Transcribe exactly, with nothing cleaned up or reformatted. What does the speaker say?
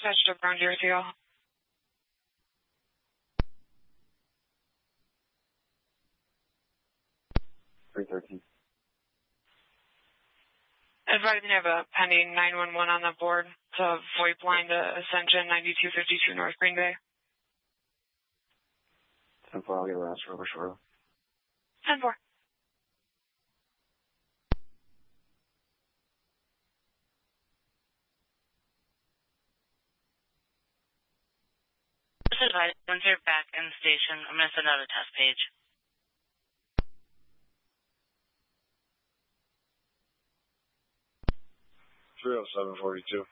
dispatch to Brown Deer C L. three thirteen. Advising you have a pending nine one one on the board. It's a VoIP line to Ascension ninety-two fifty-two North Green Bay. ten four, I'll get around over shortly. ten four. This is advice. Once you're back in the station, I'm going to send out a test page. three oh seven forty-two.